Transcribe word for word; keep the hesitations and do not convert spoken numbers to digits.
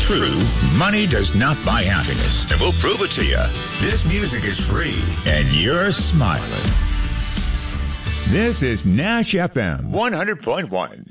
true, money does not buy happiness. And we'll prove it to you. This music is free, and you're smiling. This is Nash F M one hundred point one.